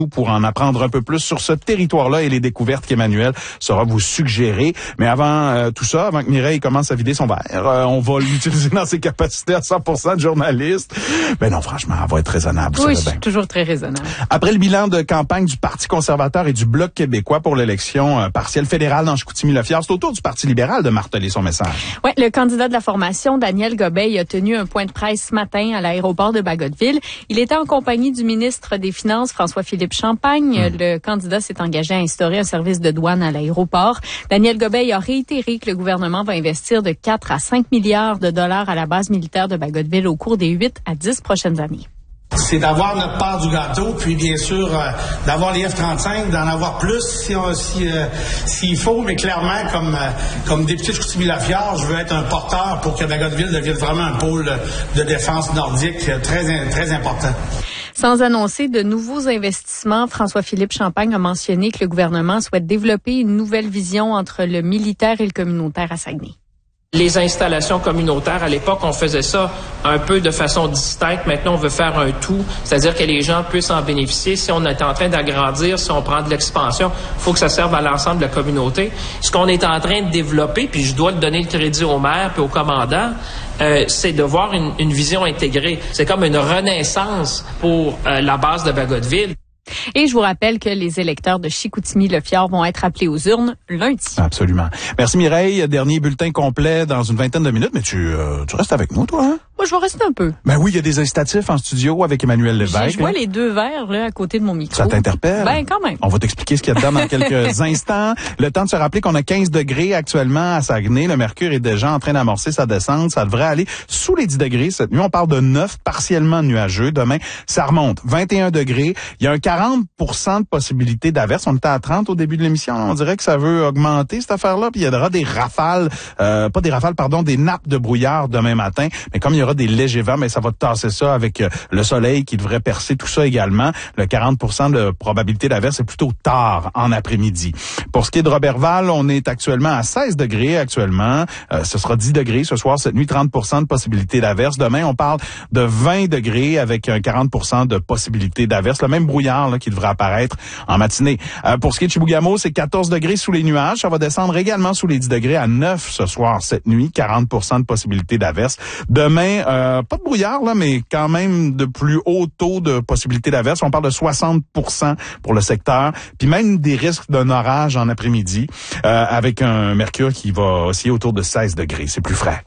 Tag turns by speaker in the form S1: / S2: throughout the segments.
S1: pour en apprendre un peu plus sur ce territoire-là et les découvertes qu'Emmanuel saura vous suggérer. Mais avant tout ça, avant que Mireille commence à vider son verre, on va l'utiliser dans ses capacités à 100% de journaliste. Ben non, franchement, elle va être raisonnable.
S2: Oui, je suis toujours très raisonnable.
S1: Après le bilan de campagne du Parti conservateur et du Bloc québécois pour l'élection partielle fédérale dans Chicoutimi-Le-Fiard, c'est au tour du Parti libéral de marteler son message.
S2: Oui, le candidat de la formation, Daniel Gobeil, a tenu un point de presse ce matin à l'aéroport de Bagotville. Il était en compagnie du ministre des Finances, François-Philippe Champagne. Le candidat s'est engagé à instaurer un service de douane à l'aéroport. Daniel Gobeil a réitéré que le gouvernement va investir de 4 à 5 milliards de dollars à la base militaire de Bagotville au cours des 8 à 10 prochaines années.
S3: C'est d'avoir notre part du gâteau, puis bien sûr d'avoir les F-35, d'en avoir plus s'il faut, mais clairement, comme député de Chicoutimi-La-Fiard, je veux être un porteur pour que Bagotville devienne vraiment un pôle de défense nordique très important.
S2: Sans annoncer de nouveaux investissements, François-Philippe Champagne a mentionné que le gouvernement souhaite développer une nouvelle vision entre le militaire et le communautaire à Saguenay.
S4: Les installations communautaires, à l'époque, on faisait ça un peu de façon distincte. Maintenant, on veut faire un tout, c'est-à-dire que les gens puissent en bénéficier. Si on est en train d'agrandir, si on prend de l'expansion, il faut que ça serve à l'ensemble de la communauté. Ce qu'on est en train de développer, puis je dois le donner le crédit au maire puis au commandant, c'est de voir une vision intégrée. C'est comme une renaissance pour la base de Bagotville.
S2: Et je vous rappelle que les électeurs de Chicoutimi-Le-Fiard vont être appelés aux urnes lundi.
S1: Absolument. Merci Mireille. Dernier bulletin complet dans une vingtaine de minutes, mais tu restes avec nous, toi, hein?
S2: Moi, je vais rester un peu.
S1: Ben oui, il y a des incitatifs en studio avec Emmanuel Lévesque.
S2: Je vois les deux verres là à côté de mon micro.
S1: Ça t'interpelle?
S2: Ben quand même.
S1: On va t'expliquer ce qu'il y a dedans dans quelques instants. Le temps de se rappeler qu'on a 15 degrés actuellement à Saguenay. Le mercure est déjà en train d'amorcer sa descente. Ça devrait aller sous les 10 degrés cette nuit. On parle de 9 partiellement nuageux. Demain, ça remonte. 21 degrés. Il y a un 40% de possibilité d'averse. On était à 30 au début de l'émission. On dirait que ça veut augmenter cette affaire-là. Puis il y aura des rafales, des nappes de brouillard demain matin. Mais comme il y aura des légers vents, mais ça va tasser ça avec le soleil qui devrait percer tout ça également. Le 40% de probabilité d'averse, c'est plutôt tard en après-midi. Pour ce qui est de Robertval, on est actuellement à 16 degrés actuellement. Ce sera 10 degrés ce soir, cette nuit, 30% de possibilité d'averse. Demain, on parle de 20 degrés avec un 40% de possibilité d'averse. Le même brouillard là, qui devrait apparaître en matinée. Pour ce qui est de Chibougamau, c'est 14 degrés sous les nuages. Ça va descendre également sous les 10 degrés à 9 ce soir, cette nuit. 40% de possibilité d'averse. Demain, pas de brouillard, là, mais quand même de plus haut taux de possibilité d'averse. On parle de 60% pour le secteur. Puis même des risques d'un orage en après-midi avec un mercure qui va osciller autour de 16 degrés. C'est plus frais.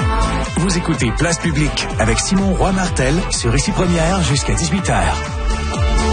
S5: Vous écoutez Place Publique avec Simon Roy-Martel sur Ici Première jusqu'à 18h.